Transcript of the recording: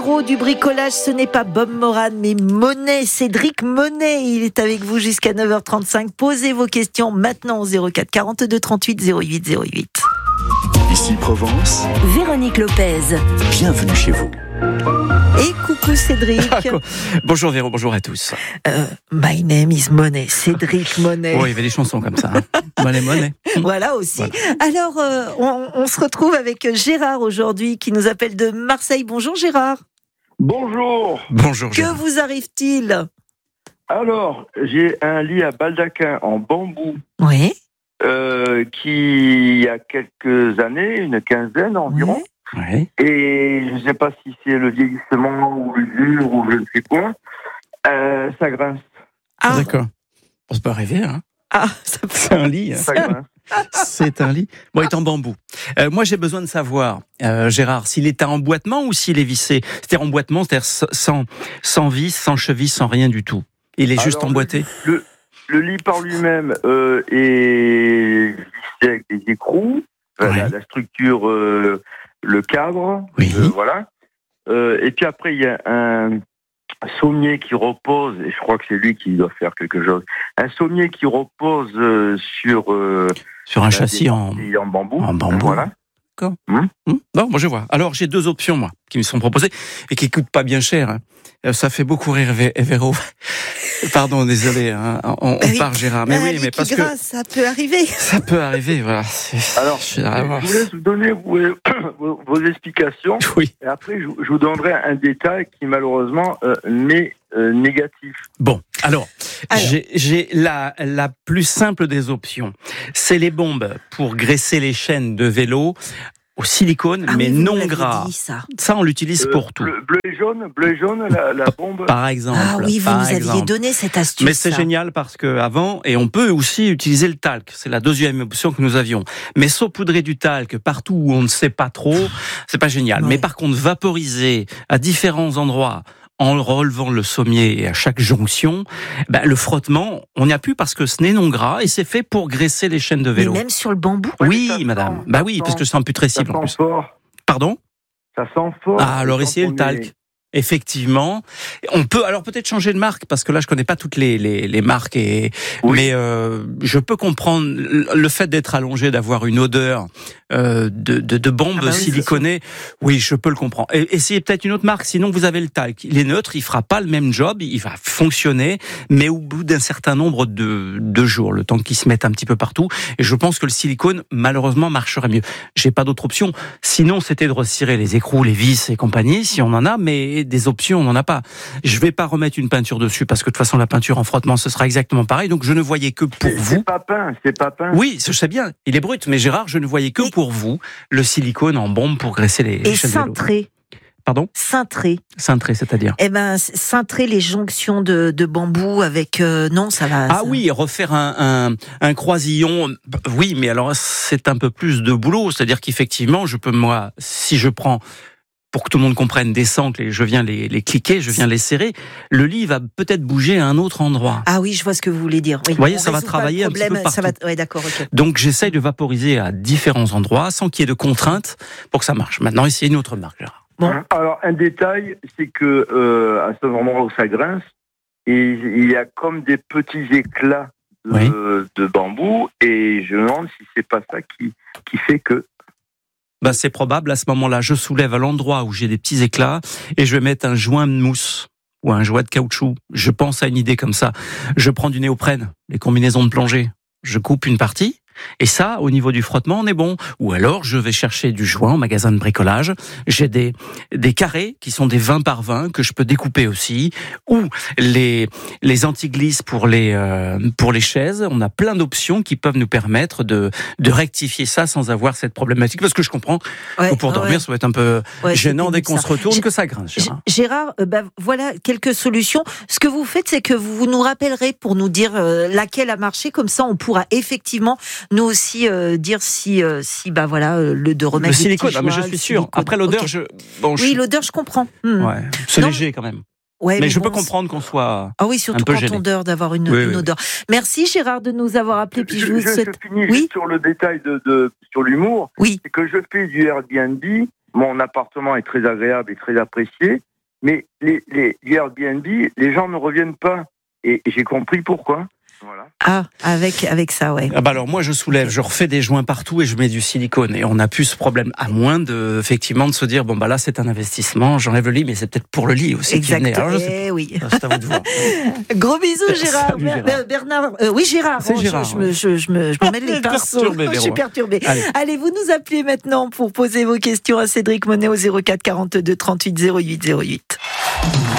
Du bricolage, ce n'est pas Bob Moran, mais Monet, Cédric Monet. Il est avec vous jusqu'à 9h35. Posez vos questions maintenant au 04 42 38 08 08. Ici Provence, Véronique Lopez. bienvenue chez vous. Et coucou Cédric. Bonjour Véro, bonjour à tous. My name is Monet, Cédric Monet. Oh, il y avait des chansons comme ça. Monet. Voilà aussi. Voilà. Alors, on se retrouve avec Gérard aujourd'hui qui nous appelle de Marseille. Bonjour Gérard. Bonjour. Bonjour Que Gérard. vous arrive-t-il ? Alors, j'ai un lit à baldaquin en bambou Oui. qui, il y a quelques années, une quinzaine environ, Oui. et je ne sais pas si c'est le vieillissement ou l'usure ou je ne sais quoi, ça grince. Ah, D'accord. On peut rêver, hein. ça peut... C'est un lit. Ça grince. C'est un lit. Bon, il est en bambou. Moi, j'ai besoin de savoir, Gérard, s'il est à emboîtement ou s'il est vissé. C'est-à-dire emboîtement, c'est-à-dire sans vis, sans cheville, sans rien du tout. Il est juste Alors, emboîté. Le lit par lui-même est vissé avec des écrous, Ouais. la structure, le cadre, Oui. voilà. Et puis après, il y a un sommier qui repose, et je crois que c'est lui qui doit faire quelque chose. Un sommier qui repose Sur un châssis en bambou. bambou. Voilà. Non, moi je vois. Alors j'ai deux options, moi, qui me sont proposées et qui coûtent pas bien cher. Hein. Ça fait beaucoup rire Véro. Pardon, désolé. Hein. On oui. part Gérard. Mais oui, mais parce que ça peut arriver. ça peut arriver. Voilà. Alors, je vous laisse vous donner vos explications, Oui. et après je vous donnerai un détail qui malheureusement m'est négatif. Bon, alors. Alors. J'ai la plus simple des options. C'est les bombes pour graisser les chaînes de vélo au silicone, Ah mais oui, vous non m'aviez gras. dit ça. Ça, on l'utilise pour tout. Bleu et jaune, la bombe. Par exemple. Ah oui, vous par nous aviez exemple. donné cette astuce. Mais c'est ça. génial parce que avant, et on peut aussi utiliser le talc. C'est la deuxième option que nous avions. Mais saupoudrer du talc partout où on ne sait pas trop, c'est pas génial. Ouais. Mais par contre, vaporiser à différents endroits, en relevant le sommier et à chaque jonction, le frottement, on n'y a plus parce que ce n'est non gras et c'est fait pour graisser les chaînes de Mais vélo. même sur le bambou. Oui, Ça sent, madame. ça Oui, sent. parce que c'est Ça imputrescible en sent plus. fort. Pardon? Ça sent fort. Ah, alors Quand essayez on le talc. Effectivement, on peut alors peut-être changer de marque parce que là je connais pas toutes les marques Oui. mais je peux comprendre le fait d'être allongé, d'avoir une odeur de bombe Ah bah oui, siliconée. Oui, je peux le comprendre. Et essayez peut-être une autre marque. Sinon vous avez le talc. Il est neutre, il fera pas le même job, il va fonctionner, mais au bout d'un certain nombre de jours, le temps qu'il se mette un petit peu partout. Et je pense que le silicone malheureusement marcherait mieux. J'ai pas d'autre option. Sinon c'était de retirer les écrous, les vis et compagnie si on en a, mais des options, on n'en a pas. Je vais pas remettre une peinture dessus parce que de toute façon la peinture en frottement ce sera exactement pareil. Donc je ne voyais que pour vous. C'est pas peint. Oui, je sais bien, il est brut, mais Gérard, je ne voyais que pour vous le silicone en bombe pour graisser les Et chaînes de vélo. cintrer. Pardon ? Cintrer. Cintré, c'est-à-dire. Eh ben, cintrer les jonctions de bambou avec... non, ça va... Ah ça... oui, refaire un croisillon, oui, mais alors c'est un peu plus de boulot, c'est-à-dire qu'effectivement, je peux, moi, si je prends, pour que tout le monde comprenne, des sangles et je viens les cliquer, je viens les serrer, le lit va peut-être bouger à un autre endroit. Ah oui, je vois ce que vous voulez dire. Oui. Vous voyez, On ça va résout pas travailler le un petit peu problème, ça va... partout. Ouais, d'accord, ok. Donc j'essaye de vaporiser à différents endroits sans qu'il y ait de contraintes pour que ça marche. Maintenant, essayez une autre marque, Gérard. Bon. Alors un détail, c'est que à ce moment où ça grince, et il y a comme des petits éclats de bambou, et je me demande si c'est pas ça qui fait que. C'est probable. À ce moment-là, je soulève à l'endroit où j'ai des petits éclats et je vais mettre un joint de mousse ou un joint de caoutchouc. Je pense à une idée comme ça. Je prends du néoprène, les combinaisons de plongée. Je coupe une partie. Et ça, au niveau du frottement, on est bon. Ou alors, je vais chercher du joint au magasin de bricolage. J'ai des carrés qui sont des 20 par 20 que je peux découper aussi. Ou les anti-glisses pour les chaises. On a plein d'options qui peuvent nous permettre de rectifier ça sans avoir cette problématique. Parce que je comprends que pour dormir, ça va être un peu gênant dès qu'on se retourne que ça grince. Gérard, voilà quelques solutions. Ce que vous faites, c'est que vous nous rappellerez pour nous dire laquelle a marché. Comme ça, on pourra effectivement nous aussi dire si le de remettre le silicone. des petits Mais je joints, suis le sûr. silicone. Après l'odeur, Oui, l'odeur, je comprends. Ouais. C'est Non. léger quand même. Ouais, mais je bon, peux comprendre qu'on soit. Ah oui, surtout un peu quand gêné. on dort d'avoir une odeur. Merci Gérard de nous avoir appelé. Puis je vous souhaite. Je finis Oui. juste sur le détail sur l'humour. Oui. C'est que je fais du Airbnb. Mon appartement est très agréable et très apprécié. Mais les Airbnb, les gens ne reviennent pas. Et j'ai compris pourquoi. Voilà. Ah, avec ça, ouais. Ah bah alors moi je soulève, je refais des joints partout et je mets du silicone et on n'a plus ce problème, à moins effectivement de se dire bon bah là c'est un investissement, j'enlève le lit, mais c'est peut-être pour le lit aussi. Exactement. Alors, oui. C'est à vous de voir. Gros bisous Gérard. Salut, Gérard. Bernard. Oui Gérard. C'est Gérard. Je me mêle les pinceaux. Je suis perturbée. Allez, vous nous appelez maintenant pour poser vos questions à Cédric Monet au 04 42 38 08 08.